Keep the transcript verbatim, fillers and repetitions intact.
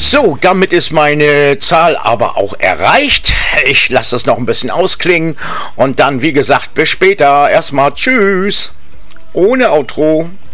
So, damit ist meine Zahl aber auch erreicht. Ich lasse das noch ein bisschen ausklingen und dann, wie gesagt, bis später. Erstmal tschüss. Ohne Outro.